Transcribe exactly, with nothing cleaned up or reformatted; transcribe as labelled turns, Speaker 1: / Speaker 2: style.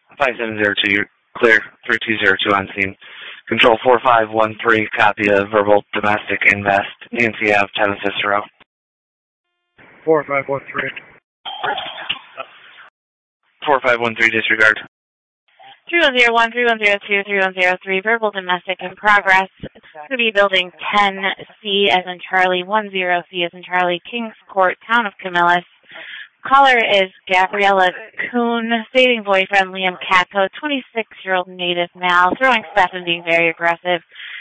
Speaker 1: five seven zero two, you're clear. three two zero two on scene. Control four five one three, copy of verbal domestic invest, Nancy Ave, Town of Cicero.
Speaker 2: four five one three.
Speaker 1: four five one three, disregard.
Speaker 3: three one zero one, three one zero two, three one zero three, verbal domestic in progress. It's going to be building ten C as in Charlie, ten C as in Charlie, Kings Court, Town of Camillus. Caller is Gabriella Kuhn, saving boyfriend Liam Catco, twenty-six-year-old native male, throwing stuff and being very aggressive.